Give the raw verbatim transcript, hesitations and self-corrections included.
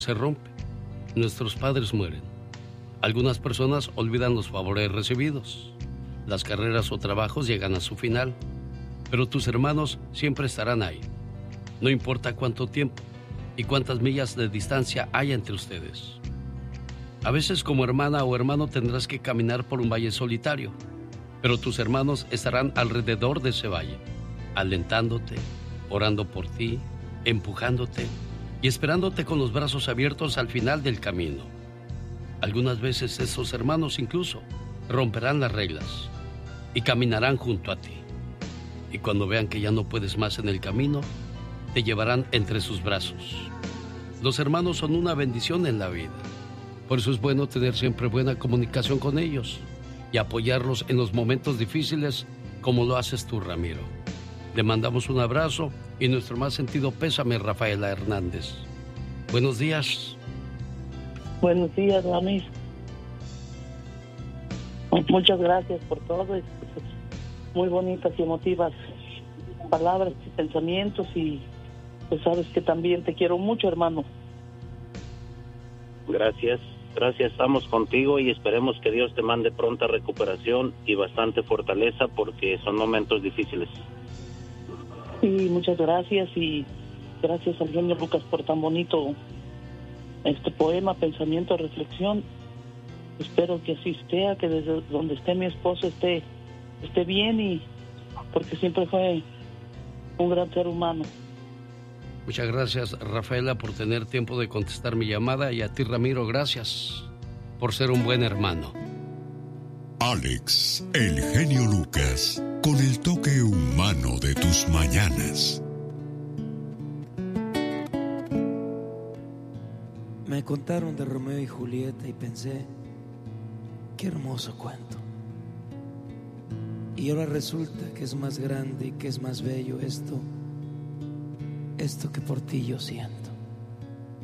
se rompe. Nuestros padres mueren. Algunas personas olvidan los favores recibidos. Las carreras o trabajos llegan a su final. Pero tus hermanos siempre estarán ahí. No importa cuánto tiempo y cuántas millas de distancia haya entre ustedes. A veces como hermana o hermano tendrás que caminar por un valle solitario, pero tus hermanos estarán alrededor de ese valle, alentándote, orando por ti, empujándote y esperándote con los brazos abiertos al final del camino. Algunas veces esos hermanos incluso romperán las reglas y caminarán junto a ti. Y cuando vean que ya no puedes más en el camino, te llevarán entre sus brazos. Los hermanos son una bendición en la vida. Por eso es bueno tener siempre buena comunicación con ellos y apoyarlos en los momentos difíciles como lo haces tú, Ramiro. Le mandamos un abrazo y nuestro más sentido pésame, Rafaela Hernández. Buenos días. Buenos días, Ramis. Muchas gracias por todo. Muy bonitas y emotivas palabras y pensamientos, y pues sabes que también te quiero mucho, hermano. Gracias, gracias, estamos contigo y esperemos que Dios te mande pronta recuperación y bastante fortaleza porque son momentos difíciles. Sí, muchas gracias, y gracias al genio Lucas por tan bonito este poema, pensamiento, reflexión. Espero que así esté, que desde donde esté mi esposo esté, esté bien, y porque siempre fue un gran ser humano. Muchas gracias, Rafaela, por tener tiempo de contestar mi llamada, y a ti, Ramiro, gracias por ser un buen hermano. Alex, el genio Lucas, con el toque humano de tus mañanas. Me contaron de Romeo y Julieta y pensé, qué hermoso cuento. Y ahora resulta que es más grande y que es más bello esto, esto que por ti yo siento.